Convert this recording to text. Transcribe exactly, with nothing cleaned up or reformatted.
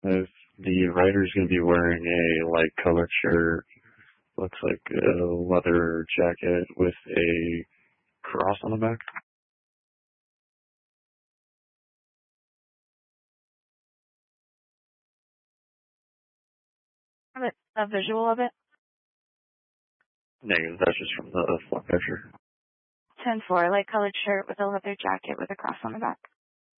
If the rider's going to be wearing a light colored shirt, looks like a leather jacket with a cross on the back. Have a visual of it? Negative, that's just from the floor picture. ten four, light colored shirt with a leather jacket with a cross on the back.